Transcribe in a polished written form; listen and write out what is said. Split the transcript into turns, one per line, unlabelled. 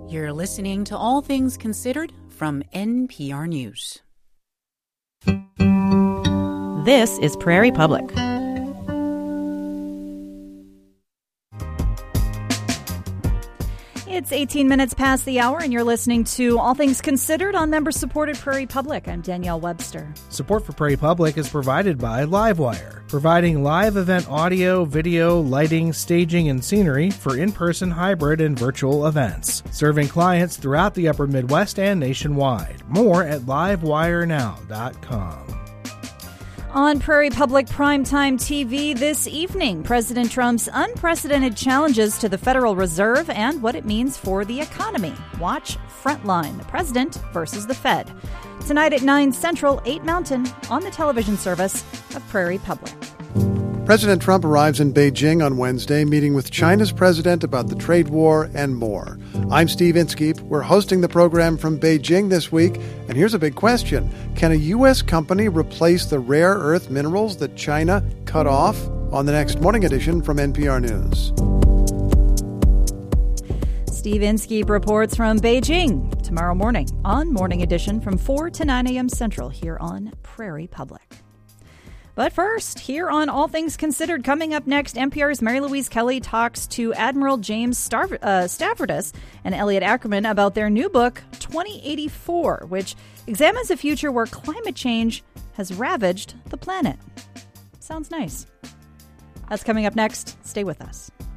You're listening to All Things Considered from NPR News. This is Prairie Public.
It's 18 minutes past the hour, and you're listening to All Things Considered on member-supported Prairie Public. I'm Danielle Webster.
Support for Prairie Public is provided by Livewire, providing live event audio, video, lighting, staging, and scenery for in-person, hybrid, and virtual events, serving clients throughout the Upper Midwest and nationwide. More at livewirenow.com.
On Prairie Public Primetime TV this evening, President Trump's unprecedented challenges to the Federal Reserve and what it means for the economy. Watch Frontline, the President versus the Fed. Tonight at 9 Central, 8 Mountain, on the television service of Prairie Public.
President Trump arrives in Beijing on Wednesday, meeting with China's president about the trade war and more. I'm Steve Inskeep. We're hosting the program from Beijing this week, and here's a big question. Can a U.S. company replace the rare earth minerals that China cut off? On the next Morning Edition from NPR News.
Steve Inskeep reports from Beijing tomorrow morning on Morning Edition from 4 to 9 a.m. Central here on Prairie Public. But first, here on All Things Considered, coming up next, NPR's Mary Louise Kelly talks to Admiral James Stavridis and Elliot Ackerman about their new book, 2084, which examines a future where climate change has ravaged the planet. Sounds nice. That's coming up next. Stay with us.